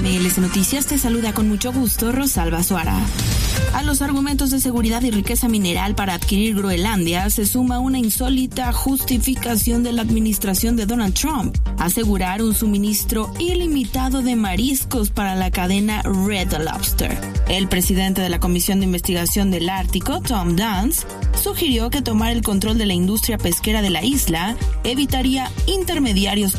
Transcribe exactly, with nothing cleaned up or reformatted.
M L S Noticias te saluda con mucho gusto Rosalba Suara. A los argumentos de seguridad y riqueza mineral para adquirir Groenlandia se suma una insólita justificación de la administración de Donald Trump: asegurar un suministro ilimitado de mariscos para la cadena Red Lobster. El presidente de la Comisión de Investigación del Ártico, Tom Dance, sugirió que tomar el control de la industria pesquera de la isla evitaría intermediarios